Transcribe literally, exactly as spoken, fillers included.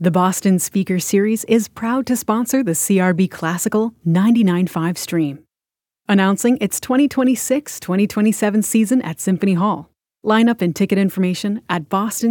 The Boston Speaker Series is proud to sponsor the C R B Classical ninety-nine point five stream. Announcing its twenty twenty-six twenty twenty-seven season at Symphony Hall. Lineup and ticket information at boston